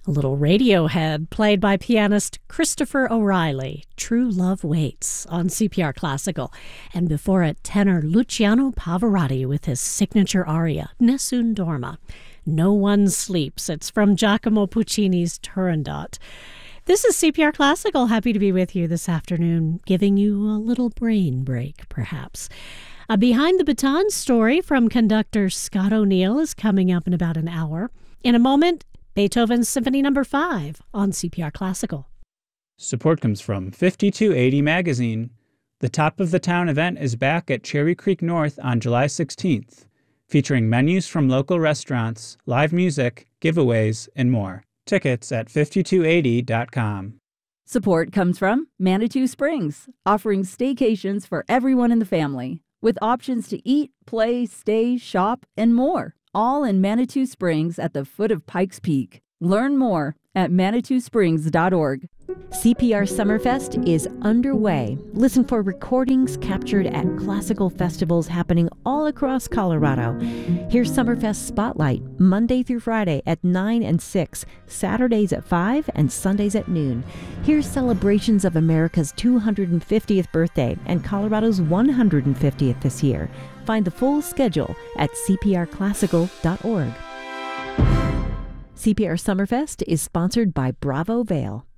A little Radiohead played by pianist Christopher O'Reilly. True Love Waits on CPR Classical. And before it, tenor Luciano Pavarotti with his signature aria, Nessun Dorma. No One Sleeps. It's from Giacomo Puccini's Turandot. This is CPR Classical. Happy to be with you this afternoon, giving you a little brain break, perhaps. A Behind the Baton story from conductor Scott O'Neill is coming up in about an hour. In a moment, Beethoven's Symphony No. 5 on CPR Classical. Support comes from 5280 Magazine. The Top of the Town event is back at Cherry Creek North on July 16th, featuring menus from local restaurants, live music, giveaways, and more. Tickets at 5280.com. Support comes from Manitou Springs, offering staycations for everyone in the family, with options to eat, play, stay, shop, and more. All in Manitou Springs at the foot of Pikes Peak. Learn more at ManitouSprings.org. CPR Summerfest is underway. Listen for recordings captured at classical festivals happening all across Colorado. Here's Summerfest Spotlight, Monday through Friday at 9 and 6, Saturdays at 5, and Sundays at noon. Here's celebrations of America's 250th birthday and Colorado's 150th this year. Find the full schedule at cprclassical.org. CPR Summerfest is sponsored by Bravo Vail.